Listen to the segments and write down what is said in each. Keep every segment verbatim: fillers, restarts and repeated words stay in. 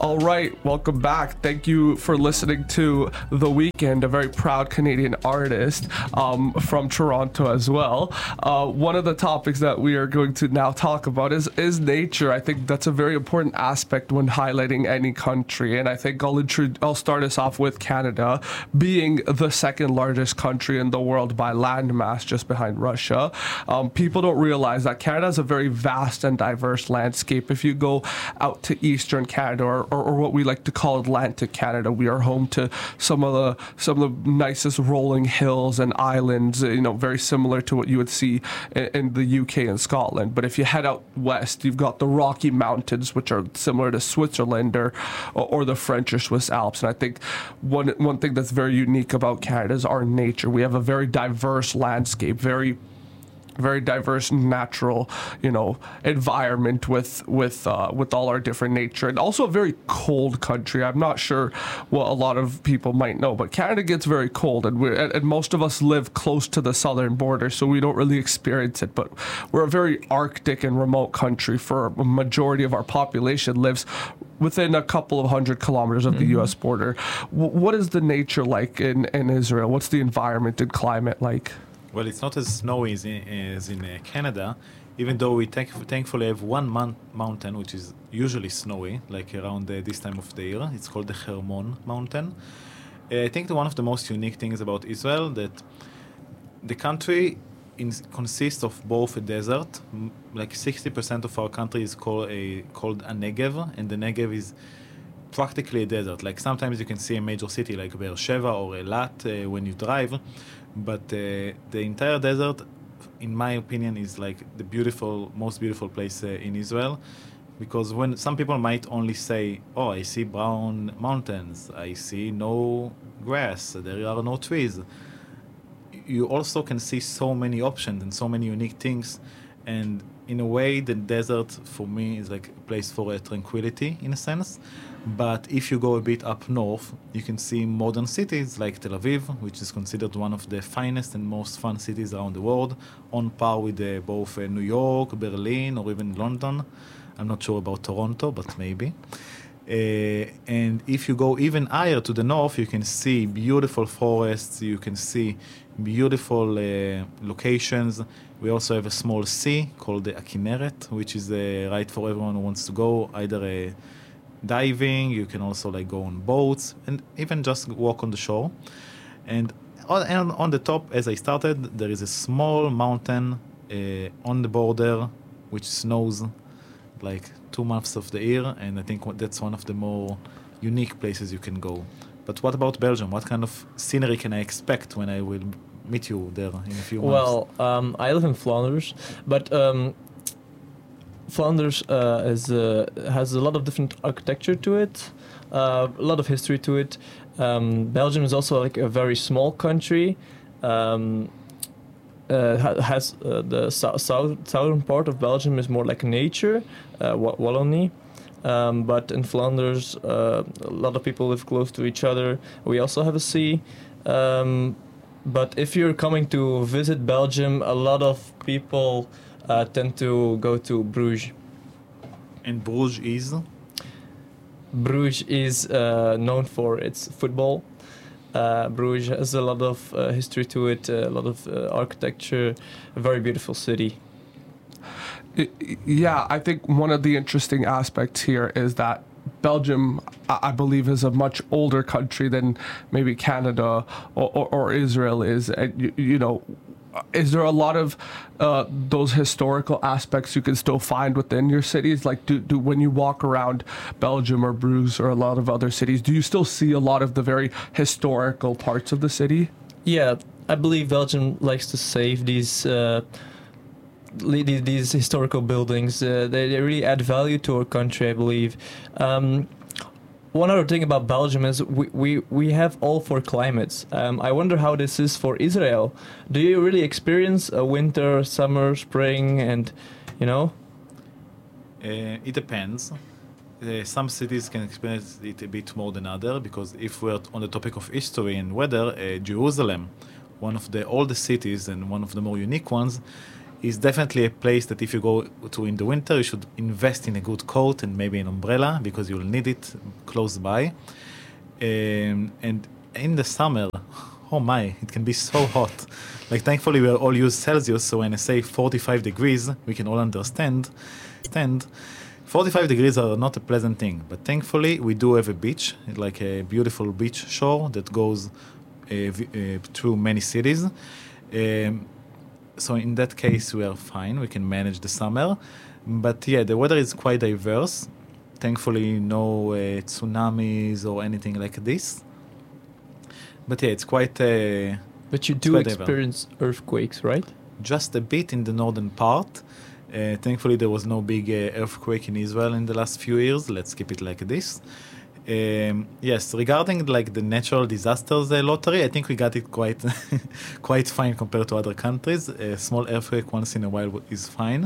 All right, welcome back. Thank you for listening to The Weeknd, a very proud Canadian artist um, from Toronto as well. Uh, one of the topics that we are going to now talk about is, is nature. I think that's a very important aspect when highlighting any country. And I think I'll, intru- I'll start us off with Canada being the second largest country in the world by landmass, just behind Russia. Um, people don't realize that Canada is a very vast and diverse landscape. If you go out to eastern Canada or Or, or what we like to call Atlantic Canada, we are home to some of the some of the nicest rolling hills and islands. You know, very similar to what you would see in, in the U K and Scotland. But if you head out west, you've got the Rocky Mountains, which are similar to Switzerland or or, or the French or Swiss Alps. And I think one one thing that's very unique about Canada is our nature. We have a very diverse landscape, very very diverse natural, you know, environment with with uh, with all our different nature, and also a very cold country. I'm not sure what a lot of people might know, but Canada gets very cold, and we and, and most of us live close to the southern border, so we don't really experience it. But we're a very Arctic and remote country. For a majority of our population lives within a couple of hundred kilometers of the mm-hmm. U S border. W- what is the nature like in in Israel? What's the environment and climate like? Well, it's not as snowy as in, as in uh, Canada, even though we thank, thankfully have one mon- mountain which is usually snowy, like around uh, this time of the year. It's called the Hermon Mountain. Uh, I think the one of the most unique things about Israel that the country in, consists of both a desert, m- like sixty percent of our country is called a called a Negev, and the Negev is practically a desert. Like sometimes you can see a major city like Beersheba or Eilat uh, when you drive, but uh, the entire desert, in my opinion, is like the beautiful, most beautiful place uh, in Israel. Because when some people might only say, oh, I see brown mountains, I see no grass, there are no trees. You also can see so many options and so many unique things. And in a way, the desert for me is like a place for uh, tranquility in a sense. But if you go a bit up north, you can see modern cities like Tel Aviv, which is considered one of the finest and most fun cities around the world, on par with uh, both uh, New York, Berlin, or even London. I'm not sure about Toronto, but maybe. Uh, and if you go even higher to the north, you can see beautiful forests, you can see beautiful uh, locations. We also have a small sea called the Akineret, which is uh, right for everyone who wants to go, either a diving, you can also like go on boats and even just walk on the shore. And on, and on the top, as I started, there is a small mountain uh, on the border which snows like two months of the year, and I think that's one of the more unique places you can go. But what about Belgium? What kind of scenery can I expect when I will meet you there in a few months? Well, um, I live in Flanders, but um, Flanders uh, is, uh, has a lot of different architecture to it, uh, a lot of history to it. Um, Belgium is also like a very small country. Um, uh, ha- has uh, the so- south- southern part of Belgium is more like nature, uh, Wa- Wallonie. Um, but in Flanders, uh, a lot of people live close to each other. We also have a sea. Um, but if you're coming to visit Belgium, a lot of people uh, tend to go to Bruges. And Bruges is? Bruges is uh, known for its football. Uh, Bruges has a lot of uh, history to it, a lot of uh, architecture, a very beautiful city. Yeah, I think one of the interesting aspects here is that Belgium, I believe, is a much older country than maybe Canada or, or, or Israel is. And, you, you know, is there a lot of uh, those historical aspects you can still find within your cities? Like, do, do when you walk around Belgium or Bruges or a lot of other cities, do you still see a lot of the very historical parts of the city? Yeah, I believe Belgium likes to save these uh, these historical buildings. Uh, they, they really add value to our country, I believe. Um, one other thing about Belgium is we, we, we have all four climates. Um, I wonder how this is for Israel. Do you really experience a winter, summer, spring, and, you know? Uh, it depends. Uh, some cities can experience it a bit more than other, because if we're on the topic of history and weather, uh, Jerusalem, one of the oldest cities and one of the more unique ones, It's definitely a place that if you go to in the winter, you should invest in a good coat and maybe an umbrella because you'll need it close by. Um, and in the summer, oh my, it can be so hot. Like thankfully we all use Celsius, so when I say forty-five degrees, we can all understand. Stand. forty-five degrees are not a pleasant thing, but thankfully we do have a beach, like a beautiful beach shore that goes uh, v- uh, through many cities. Um, so in that case we are fine, we can manage the summer. But yeah, the weather is quite diverse. Thankfully no uh, tsunamis or anything like this. But yeah, it's quite... Uh, But you do whatever. experience earthquakes, right? just a bit in the northern part. Uh, thankfully, there was no big uh, earthquake in Israel in the last few years. Let's keep it like this. Um, yes, regarding like the natural disasters uh, lottery, I think we got it quite quite fine compared to other countries. A small earthquake once in a while is fine.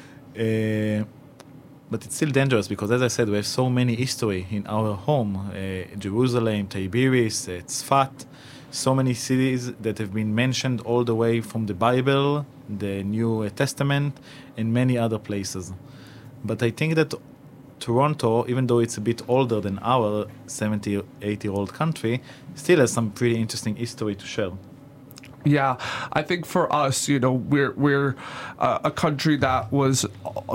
Uh, but it's still dangerous because, as I said, we have so many history in our home. Uh, Jerusalem, Tiberias, uh, Tzfat, so many cities that have been mentioned all the way from the Bible, the New Testament, and many other places. But I think that Toronto, even though it's a bit older than our seventy, eighty-year-old country, still has some pretty interesting history to share. Yeah, I think for us, you know, we're we're uh, a country that was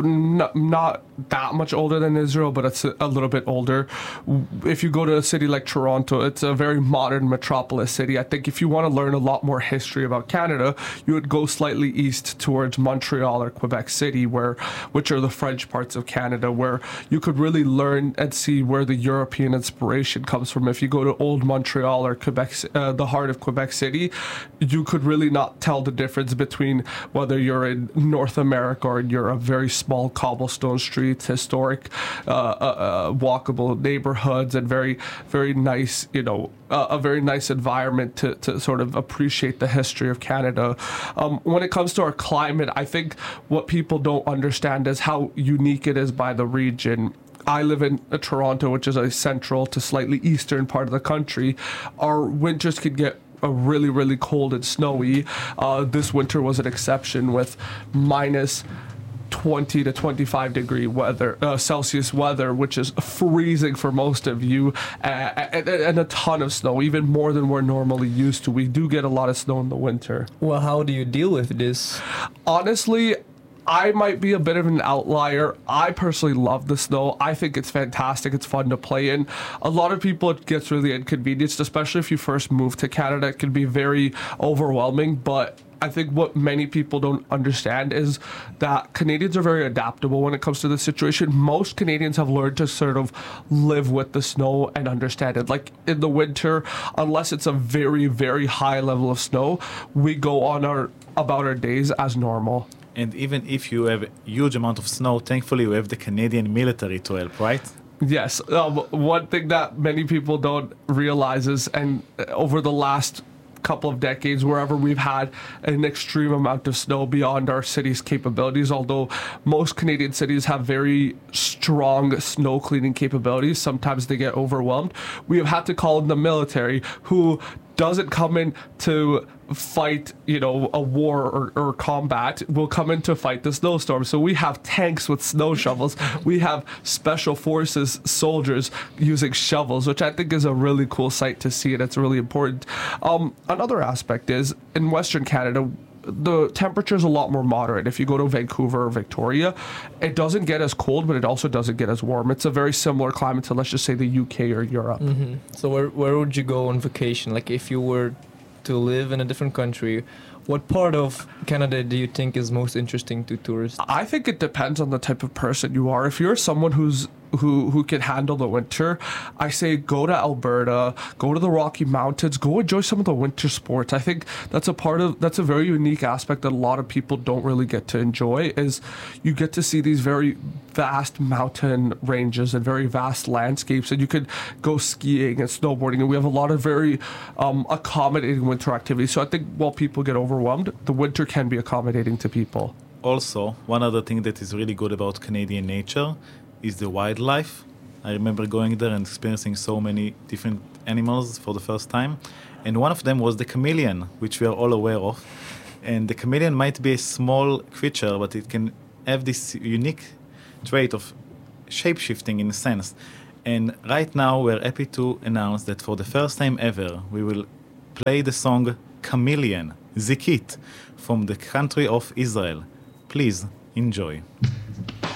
n- not that much older than Israel, but it's a, a little bit older. If you go to a city like Toronto, it's a very modern metropolis city. I think if you want to learn a lot more history about Canada, you would go slightly east towards Montreal or Quebec City, where which are the French parts of Canada, where you could really learn and see where the European inspiration comes from. If you go to old Montreal or Quebec, uh, the heart of Quebec City, you could really not tell the difference between whether you're in North America or in Europe. Very small cobblestone streets, historic, uh, uh, uh, walkable neighborhoods, and very, very nice, you know, uh, a very nice environment to, to sort of appreciate the history of Canada. Um, when it comes to our climate, I think what people don't understand is how unique it is by the region. I live in uh, Toronto, which is a central to slightly eastern part of the country. Our winters could get uh, really, really cold and snowy. Uh, this winter was an exception with minus twenty to twenty-five degree weather, uh, Celsius weather, which is freezing for most of you, uh, and, and a ton of snow, even more than we're normally used to. We do get a lot of snow in the winter. Well, how do you deal with this? Honestly, I might be a bit of an outlier. I personally love the snow. I think it's fantastic. It's fun to play in. A lot of people, it gets really inconvenienced, especially if you first move to Canada. It can be very overwhelming, but I think what many people don't understand is that Canadians are very adaptable when it comes to this situation. Most Canadians have learned to sort of live with the snow and understand it. Like in the winter, unless it's a very, very high level of snow, we go on our about our days as normal. And even if you have a huge amount of snow, thankfully we have the Canadian military to help, right? Yes. Um, one thing that many people don't realize is, and over the last couple of decades, wherever we've had an extreme amount of snow beyond our city's capabilities, although most Canadian cities have very strong snow cleaning capabilities, sometimes they get overwhelmed. We have had to call in the military, who doesn't come in to fight, you know, a war or, or combat, will come in to fight the snowstorm. So we have tanks with snow shovels. We have special forces soldiers using shovels, which I think is a really cool sight to see, and it's really important. Um, another aspect is, in Western Canada, the temperature is a lot more moderate. If you go to Vancouver or Victoria, it doesn't get as cold, but it also doesn't get as warm. It's a very similar climate to, let's just say, the U K or Europe. Mm-hmm. So where where would you go on vacation? Like if you were to live in a different country, what part of Canada do you think is most interesting to tourists? I think it depends on the type of person you are. If you're someone who's who who can handle the winter, I say go to Alberta, go to the Rocky Mountains, go enjoy some of the winter sports. I think that's a part of that's a very unique aspect that a lot of people don't really get to enjoy, is you get to see these very vast mountain ranges and very vast landscapes, and you could go skiing and snowboarding, and we have a lot of very um, accommodating winter activities. So I think while people get overwhelmed, the winter can be accommodating to people. Also, one other thing that is really good about Canadian nature is the wildlife. I remember going there and experiencing so many different animals for the first time. And one of them was the chameleon, which we are all aware of. And the chameleon might be a small creature, but it can have this unique trait of shape-shifting in a sense. And right now, we're happy to announce that for the first time ever, we will play the song Chameleon, Zikit, from the country of Israel. Please enjoy.